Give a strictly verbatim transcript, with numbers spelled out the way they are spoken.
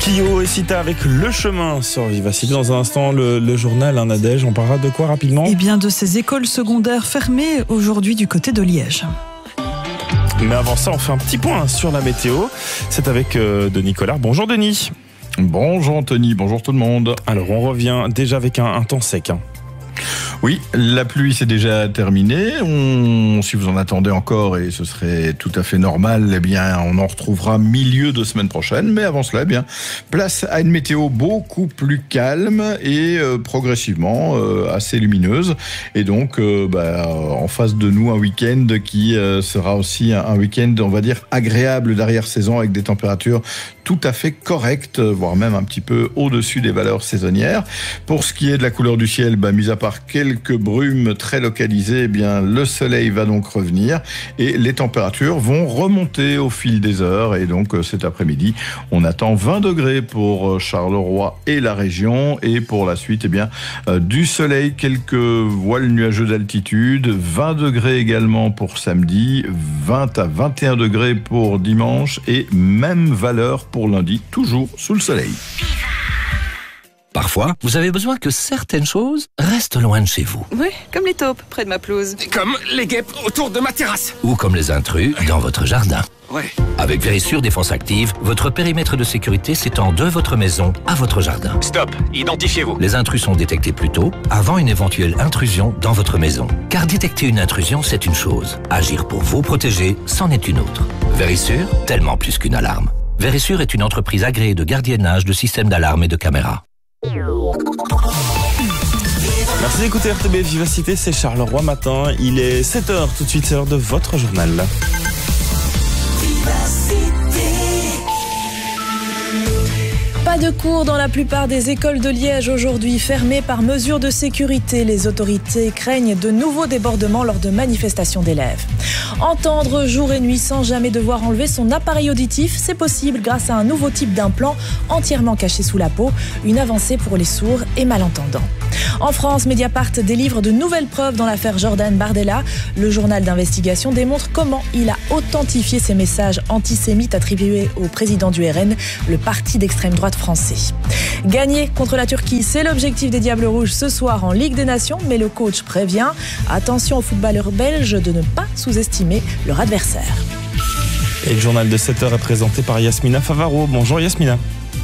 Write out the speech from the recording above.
Kyo et Sita avec Le Chemin sur Vivacité. Dans un instant, le, le journal, un Nadège. On parlera de quoi rapidement ? Eh bien, de ces écoles secondaires fermées aujourd'hui du côté de Liège. Mais avant ça, on fait un petit point sur la météo. C'est avec euh, Denis Collard. Bonjour Denis. Bonjour Anthony, bonjour tout le monde. Alors, on revient déjà avec un, un temps sec. Hein. Oui, la pluie c'est déjà terminé. On, si vous en attendez encore, et ce serait tout à fait normal, eh bien, on en retrouvera milieu de semaine prochaine. Mais avant cela, eh bien, place à une météo beaucoup plus calme et euh, progressivement euh, assez lumineuse. Et donc, euh, bah, en face de nous, un week-end qui euh, sera aussi un, un week-end, on va dire, agréable d'arrière-saison avec des températures tout à fait correctes, voire même un petit peu au-dessus des valeurs saisonnières. Pour ce qui est de la couleur du ciel, bah, mis à part quelques brumes très localisées, eh bien, le soleil va donc revenir et les températures vont remonter au fil des heures. Et donc, cet après-midi, on attend vingt degrés pour Charleroi et la région. Et pour la suite, eh bien, euh, du soleil, quelques voiles nuageux d'altitude, vingt degrés également pour samedi, vingt à vingt et un degrés pour dimanche et même valeur pour lundi, toujours sous le soleil. Parfois, vous avez besoin que certaines choses restent loin de chez vous. Oui, comme les taupes près de ma pelouse. Comme les guêpes autour de ma terrasse. Ou comme les intrus dans votre jardin. Ouais. Avec Vérissure Défense Active, votre périmètre de sécurité s'étend de votre maison à votre jardin. Stop, identifiez-vous. Les intrus sont détectés plus tôt, avant une éventuelle intrusion dans votre maison. Car détecter une intrusion, c'est une chose. Agir pour vous protéger, c'en est une autre. Vérissure, tellement plus qu'une alarme. Vérissure est une entreprise agréée de gardiennage de systèmes d'alarme et de caméras. Merci d'écouter R T B Vivacité, c'est Charleroi Matin. Il est sept heures, tout de suite, c'est l'heure de votre journal. Pas de cours dans la plupart des écoles de Liège aujourd'hui, fermées par mesure de sécurité. Les autorités craignent de nouveaux débordements lors de manifestations d'élèves. Entendre jour et nuit sans jamais devoir enlever son appareil auditif, c'est possible grâce à un nouveau type d'implant entièrement caché sous la peau, une avancée pour les sourds et malentendants. En France, Mediapart délivre de nouvelles preuves dans l'affaire Jordan Bardella. Le journal d'investigation démontre comment il a authentifié ces messages antisémites attribués au président du R N, le parti d'extrême droite français. Gagner contre la Turquie, c'est l'objectif des Diables Rouges ce soir en Ligue des Nations, mais le coach prévient, attention aux footballeurs belges de ne pas sous-estimer leur adversaire. Et le journal de sept heures est présenté par Yasmina Favaro. Bonjour Yasmina.